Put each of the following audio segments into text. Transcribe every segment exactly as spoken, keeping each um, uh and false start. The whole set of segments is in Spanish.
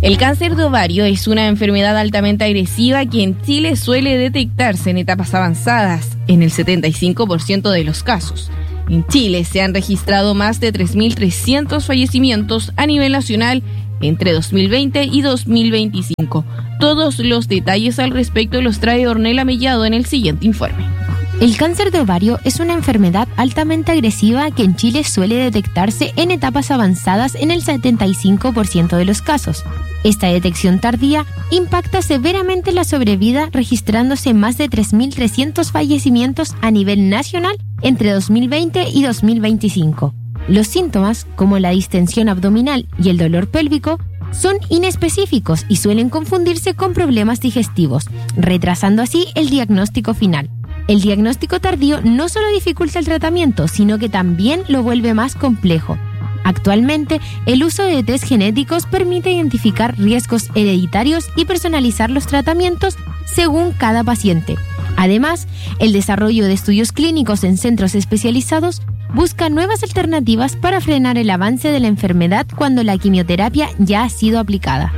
El cáncer de ovario es una enfermedad altamente agresiva que en Chile suele detectarse en etapas avanzadas, en el setenta y cinco por ciento de los casos. En Chile se han registrado más de tres mil trescientos fallecimientos a nivel nacional entre dos mil veinte y dos mil veinticinco. Todos los detalles al respecto los trae Ornella Mellado en el siguiente informe. El cáncer de ovario es una enfermedad altamente agresiva que en Chile suele detectarse en etapas avanzadas en el setenta y cinco por ciento de los casos. Esta detección tardía impacta severamente la sobrevida, registrándose más de tres mil trescientos fallecimientos a nivel nacional entre dos mil veinte y dos mil veinticinco. Los síntomas, como la distensión abdominal y el dolor pélvico, son inespecíficos y suelen confundirse con problemas digestivos, retrasando así el diagnóstico final. El diagnóstico tardío no solo dificulta el tratamiento, sino que también lo vuelve más complejo. Actualmente, el uso de test genéticos permite identificar riesgos hereditarios y personalizar los tratamientos según cada paciente. Además, el desarrollo de estudios clínicos en centros especializados busca nuevas alternativas para frenar el avance de la enfermedad cuando la quimioterapia ya ha sido aplicada.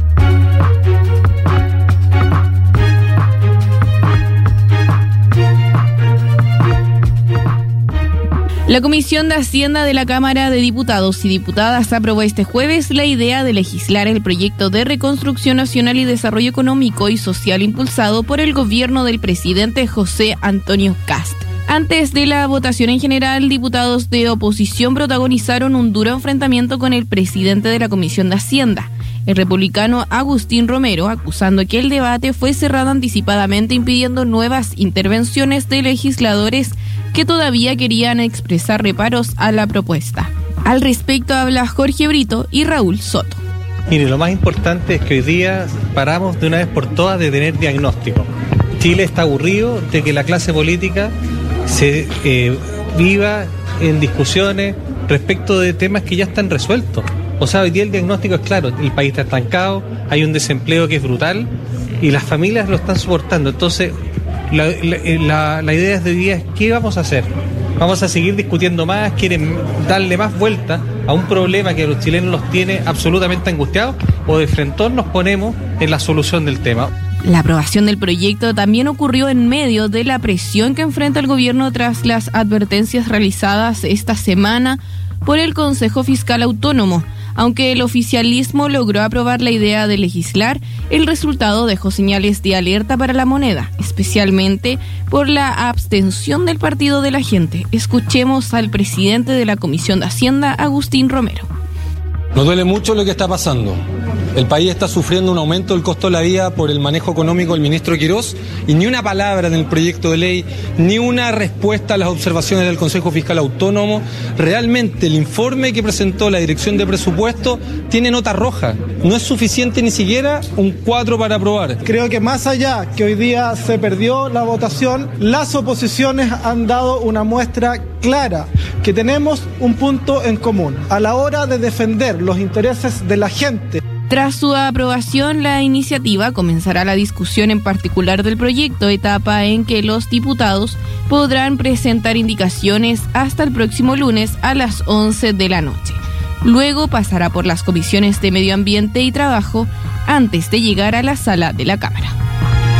La Comisión de Hacienda de la Cámara de Diputados y Diputadas aprobó este jueves la idea de legislar el proyecto de reconstrucción nacional y desarrollo económico y social impulsado por el gobierno del presidente José Antonio Kast. Antes de la votación en general, diputados de oposición protagonizaron un duro enfrentamiento con el presidente de la Comisión de Hacienda, el republicano Agustín Romero, acusando que el debate fue cerrado anticipadamente, impidiendo nuevas intervenciones de legisladores que todavía querían expresar reparos a la propuesta. Al respecto habla Jorge Brito y Raúl Soto. Mire, lo más importante es que hoy día paramos de una vez por todas de tener diagnóstico. Chile está aburrido de que la clase política se eh, viva en discusiones respecto de temas que ya están resueltos. O sea, hoy día el diagnóstico es claro, el país está estancado, hay un desempleo que es brutal y las familias lo están soportando. Entonces, la, la, la idea de hoy día es ¿qué vamos a hacer? ¿Vamos a seguir discutiendo más? ¿Quieren darle más vuelta a un problema que a los chilenos los tiene absolutamente angustiados? ¿O de frentón nos ponemos en la solución del tema? La aprobación del proyecto también ocurrió en medio de la presión que enfrenta el gobierno tras las advertencias realizadas esta semana por el Consejo Fiscal Autónomo. Aunque el oficialismo logró aprobar la idea de legislar, el resultado dejó señales de alerta para la moneda, especialmente por la abstención del Partido de la Gente. Escuchemos al presidente de la Comisión de Hacienda, Agustín Romero. Nos duele mucho lo que está pasando. El país está sufriendo un aumento del costo de la vida por el manejo económico del ministro Quirós y ni una palabra en el proyecto de ley, ni una respuesta a las observaciones del Consejo Fiscal Autónomo. Realmente el informe que presentó la Dirección de Presupuesto tiene nota roja. No es suficiente ni siquiera un cuatro para aprobar. Creo que más allá que hoy día se perdió la votación, las oposiciones han dado una muestra clara que tenemos un punto en común a la hora de defender los intereses de la gente. Tras su aprobación, la iniciativa comenzará la discusión en particular del proyecto, etapa en que los diputados podrán presentar indicaciones hasta el próximo lunes a las once de la noche. Luego pasará por las comisiones de Medio Ambiente y Trabajo antes de llegar a la sala de la Cámara.